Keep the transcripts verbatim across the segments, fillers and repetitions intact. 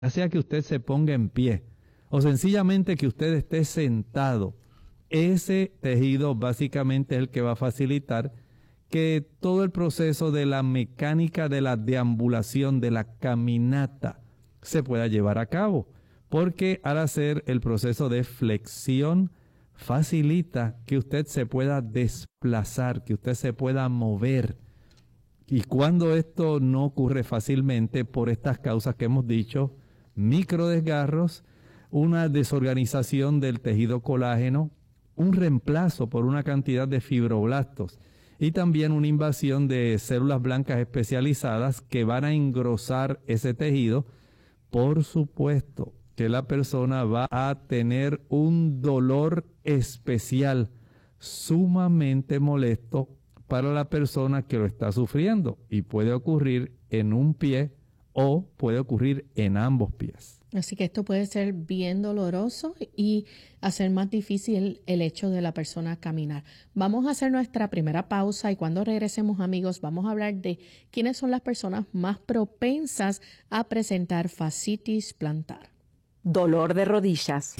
ya sea que usted se ponga en pie o sencillamente que usted esté sentado, ese tejido básicamente es el que va a facilitar que todo el proceso de la mecánica de la deambulación, de la caminata, se pueda llevar a cabo. Porque al hacer el proceso de flexión, facilita que usted se pueda desplazar, que usted se pueda mover. Y cuando esto no ocurre fácilmente por estas causas que hemos dicho, microdesgarros, una desorganización del tejido colágeno, un reemplazo por una cantidad de fibroblastos y también una invasión de células blancas especializadas que van a engrosar ese tejido, por supuesto que la persona va a tener un dolor especial, sumamente molesto para la persona que lo está sufriendo, y puede ocurrir en un pie o puede ocurrir en ambos pies. Así que esto puede ser bien doloroso y hacer más difícil el hecho de la persona caminar. Vamos a hacer nuestra primera pausa y cuando regresemos, amigos, vamos a hablar de quiénes son las personas más propensas a presentar fascitis plantar. Dolor de rodillas.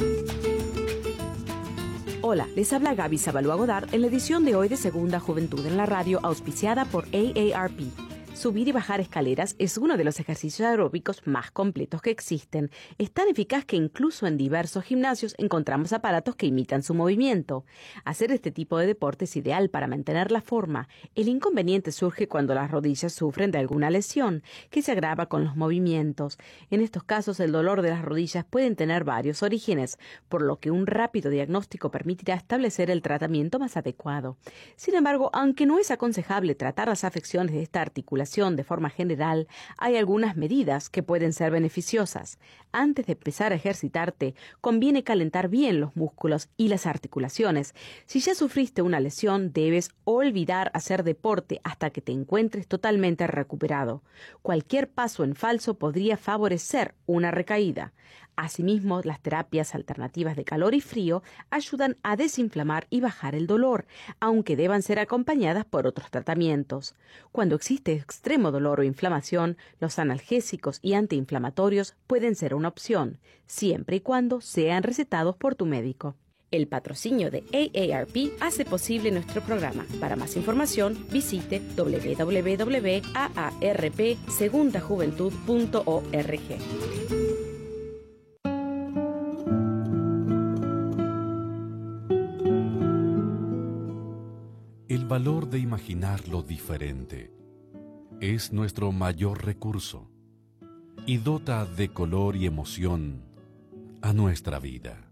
Hola, les habla Gaby Zabalúa Godard en la edición de hoy de Segunda Juventud en la Radio, auspiciada por A A R P. Subir y bajar escaleras es uno de los ejercicios aeróbicos más completos que existen. Es tan eficaz que incluso en diversos gimnasios encontramos aparatos que imitan su movimiento. Hacer este tipo de deporte es ideal para mantener la forma. El inconveniente surge cuando las rodillas sufren de alguna lesión, que se agrava con los movimientos. En estos casos, el dolor de las rodillas pueden tener varios orígenes, por lo que un rápido diagnóstico permitirá establecer el tratamiento más adecuado. Sin embargo, aunque no es aconsejable tratar las afecciones de esta articulación de forma general, hay algunas medidas que pueden ser beneficiosas. Antes de empezar a ejercitarte, conviene calentar bien los músculos y las articulaciones. Si ya sufriste una lesión, debes olvidar hacer deporte hasta que te encuentres totalmente recuperado. Cualquier paso en falso podría favorecer una recaída. Asimismo, las terapias alternativas de calor y frío ayudan a desinflamar y bajar el dolor, aunque deban ser acompañadas por otros tratamientos. Cuando existe extremo dolor o inflamación, los analgésicos y antiinflamatorios pueden ser una opción, siempre y cuando sean recetados por tu médico. El patrocinio de A A R P hace posible nuestro programa. Para más información, visite w w w punto a a r p segunda juventud punto org. El valor de imaginar lo diferente es nuestro mayor recurso y dota de color y emoción a nuestra vida.